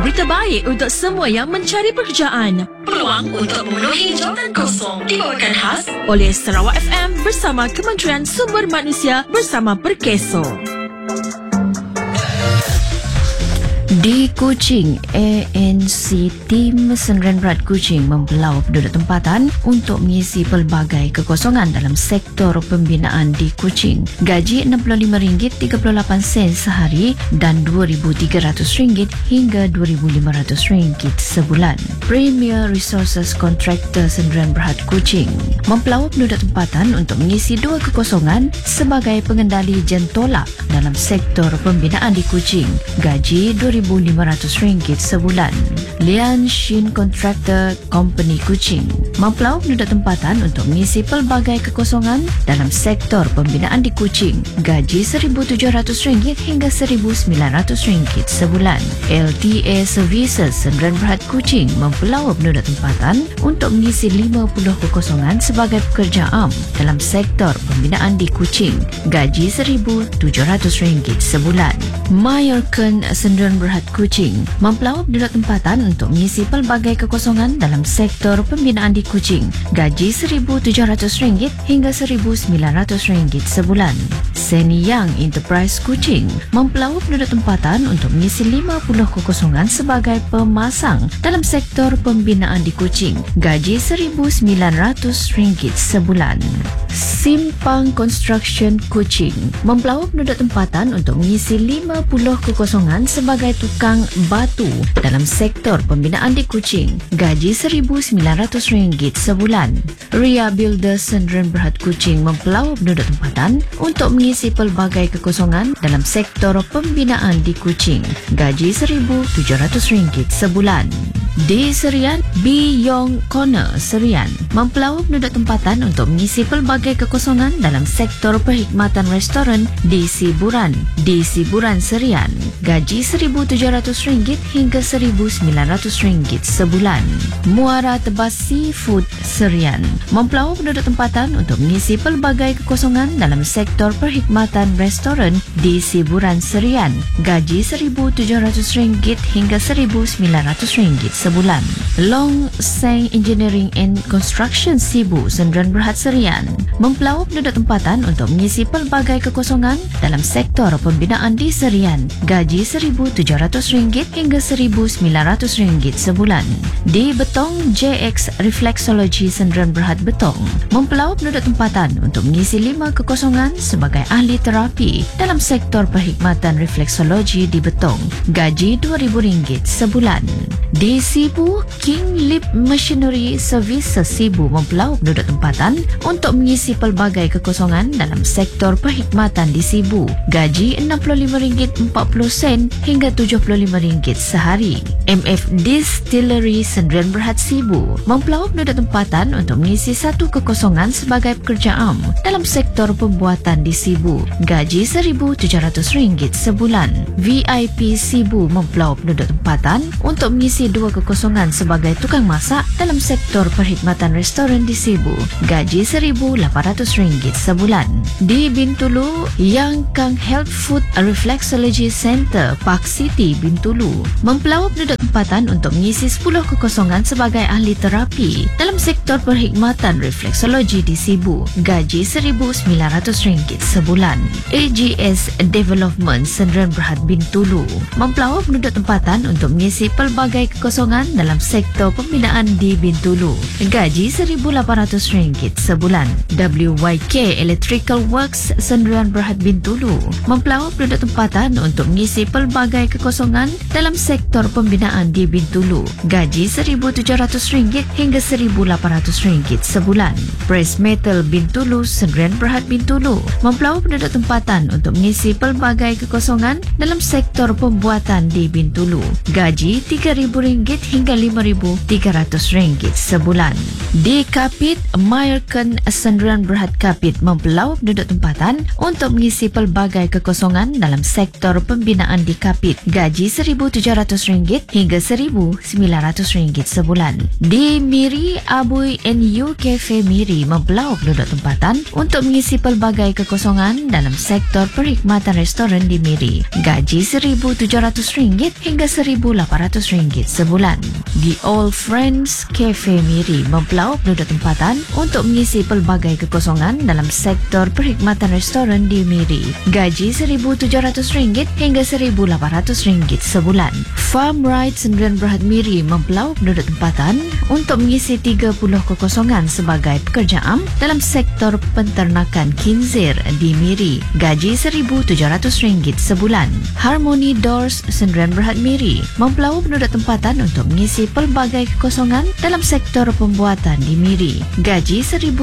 Berita baik untuk semua yang mencari pekerjaan. Peluang untuk memenuhi jawatan kosong dibawakan khas oleh Sarawak FM bersama Kementerian Sumber Manusia bersama Perkeso. Di Kuching, ANC Tim Sdn Bhd Kuching membelau penduduk tempatan untuk mengisi pelbagai kekosongan dalam sektor pembinaan di Kuching. Gaji RM65.38 sehari dan RM2,300 hingga RM2,500 sebulan. Premier Resources Contractor Sdn Bhd Kuching membelau penduduk tempatan untuk mengisi 2 kekosongan sebagai pengendali jentolak dalam sektor pembinaan di Kuching. Gaji RM2,500 sebulan. Lian Shin Contractor Company Kuching mempelau penduduk tempatan untuk mengisi pelbagai kekosongan dalam sektor pembinaan di Kuching. Gaji RM1,700 hingga RM1,900 sebulan. LTA Services Sdn Bhd Kuching mempelau penduduk tempatan untuk mengisi 50 kekosongan sebagai pekerja am dalam sektor pembinaan di Kuching. Gaji RM1,700 sebulan. Mayorkan Sdn Bhd Kuching mempelau penduduk tempatan untuk mengisi pelbagai kekosongan dalam sektor pembinaan di Kuching. Gaji RM1,700 hingga RM1,900 sebulan. Seniyang Enterprise Kuching mempelau penduduk tempatan untuk mengisi 50 kekosongan sebagai pemasang dalam sektor pembinaan di Kuching. Gaji RM1,900 sebulan. Simpang Construction Kuching mempelau penduduk tempatan untuk mengisi 50 kekosongan sebagai tukang batu dalam sektor pembinaan di Kuching. Gaji RM1,900 sebulan. Ria Builders Sdn Bhd Kuching mempelau penduduk tempatan untuk mengisi pelbagai kekosongan dalam sektor pembinaan di Kuching. Gaji RM1,700 sebulan. Di Serian, Beyond Corner Serian mempelau penduduk tempatan untuk mengisi pelbagai kekosongan dalam sektor perkhidmatan restoran di Siburan. Di Siburan Serian, gaji RM1,700 hingga RM1,900 sebulan. Muara Tebas Seafood Serian mempelau penduduk tempatan untuk mengisi pelbagai kekosongan dalam sektor perkhidmatan restoran di Siburan Serian. Gaji RM1,700 hingga RM1,900 sebulan. Long Seng Engineering and Construction Sibu Sdn Bhd Serian mempelau penduduk tempatan untuk mengisi pelbagai kekosongan dalam sektor pembinaan di Serian. Gaji RM1,700 hingga RM1,900 sebulan. Di Betong, JX Reflexology Sdn Bhd Betong mempelau penduduk tempatan untuk mengisi 5 kekosongan sebagai ahli terapi dalam sektor perkhidmatan refleksologi di Betong. Gaji RM2,000 sebulan. Di Sibu, King Lip Machinery Services Sibu mempelau penduduk tempatan untuk mengisi pelbagai kekosongan dalam sektor perkhidmatan di Sibu. Gaji RM65.40 hingga RM75 sehari. MF Distillery Sdn Bhd Sibu mempelau penduduk tempatan untuk mengisi 1 kekosongan sebagai pekerja am dalam sektor pembuatan di Sibu. Gaji RM1,700 sebulan. VIP Sibu mempelau penduduk tempatan untuk mengisi 2 kekosongan sebagai tukang masak dalam sektor perkhidmatan restoran di Sibu. Gaji RM1,800 sebulan. Di Bintulu, Yang Kang Health Food Reflexology Center Park City Bintulu mempelau penduduk tempatan untuk mengisi 10 kekosongan sebagai ahli terapi dalam sektor perkhidmatan refleksologi di Sibu. Gaji RM1,900 sebulan. AGS Development Sdn Bhd Bintulu mempelau penduduk tempatan untuk mengisi pelbagai kekosongan dalam sektor pembinaan di Bintulu. Gaji RM1,800 sebulan. WYK Electrical Works Sdn Bhd Bintulu mempelau penduduk tempatan untuk mengisi pelbagai kekosongan dalam sektor pembinaan di Bintulu. Gaji RM1,700 hingga RM1,800 sebulan. Press Metal Bintulu Sdn Bhd Bintulu mempelau penduduk tempatan untuk mengisi pelbagai kekosongan dalam sektor pembuatan di Bintulu. Gaji RM3,000 hingga RM5,300 sebulan. Di Kapit, Mayarkan Sandaran Berhad Kapit mempelau penduduk tempatan untuk mengisi pelbagai kekosongan dalam sektor pembinaan di Kapit. Gaji RM1,700 hingga RM1,900 sebulan. Di Miri, Abui NU Cafe Miri mempelau penduduk tempatan untuk mengisi pelbagai kekosongan dalam sektor perkhidmatan restoran di Miri. Gaji RM1,700 hingga RM1,800 sebulan. Di All Friends Cafe Miri mempelau penduduk tempatan untuk mengisi pelbagai kekosongan dalam sektor perkhidmatan restoran di Miri. Gaji RM1,700 hingga RM1,800 sebulan. Farm Ride Sandaran Berhad Miri mempelau penduduk tempatan untuk mengisi 30 kekosongan sebagai pekerja am dalam sektor penternakan khinzir di Miri. Gaji RM1,700 sebulan. Harmony Doors Sandaran Berhad Miri mempelau penduduk tempatan untuk mengisi pelbagai kekosongan dalam sektor pembuatan di Miri. Gaji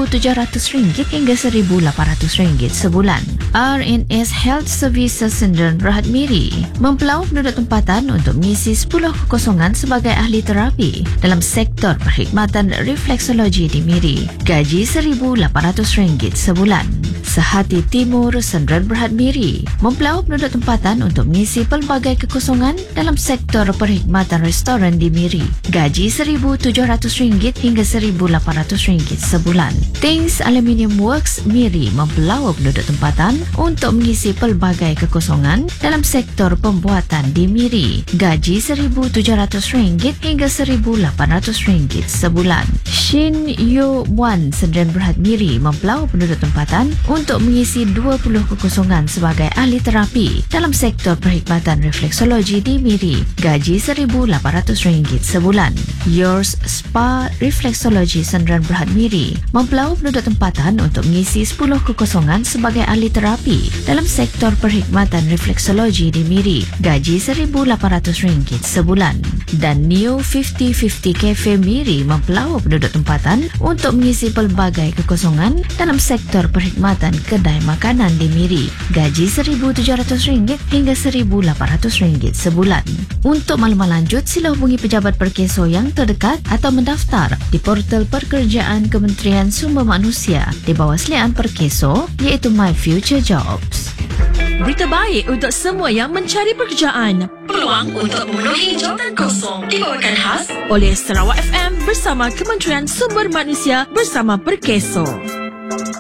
RM1,700 hingga RM1,800 sebulan. RNS Health Services Sandaran Berhad Miri mempelau penduduk tempatan untuk mengisi 10 kekosongan sebagai ahli terapi dalam sektor perkhidmatan refleksologi di Miri. Gaji RM1,800 sebulan. Sehati Timur Sandaran Berhad Miri mempelau penduduk tempatan untuk mengisi pelbagai kekosongan dalam sektor perkhidmatan restoran di Miri. Gaji RM1,700 hingga RM1,800 sebulan. Things Aluminium Works Miri mempelau penduduk tempatan untuk mengisi pelbagai kekosongan dalam sektor pembuatan di Miri. Gaji RM1,700 hingga RM1,800 sebulan. Shin Yo Wan Sandaran Berhad Miri mempelau penduduk tempatan untuk mengisi 20 kekosongan sebagai ahli terapi dalam sektor perkhidmatan refleksologi di Miri. Gaji RM1,800 sebulan. Yours Spa Refleksologi Sandaran Berhad Miri mempelau penduduk tempatan untuk mengisi 10 kekosongan sebagai ahli terapi dalam sektor perkhidmatan refleksologi di Miri. Gaji RM1,800 sebulan. Dan New 50-50 Cafe Miri mempelau penduduk tempatan untuk mengisi pelbagai kekosongan dalam sektor perkhidmatan kedai makanan di Miri. Gaji RM1,700 hingga RM1,800 sebulan. Untuk maklumat lanjut, sila hubungi pejabat Perkeso yang terdekat atau mendaftar di portal pekerjaan Kementerian Sumber Manusia di bawah seliaan Perkeso iaitu My Future Jobs. Berita baik untuk semua yang mencari pekerjaan. Peluang untuk memenuhi jawatan kosong dibawakan khas oleh Sarawak FM bersama Kementerian Sumber Manusia bersama Perkeso.